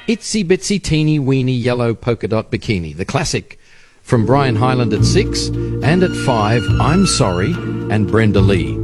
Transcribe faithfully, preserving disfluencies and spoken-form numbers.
Itsy Bitsy Teeny Weeny Yellow Polka Dot Bikini, the classic from Brian Hyland at six, and at five, I'm Sorry and Brenda Lee.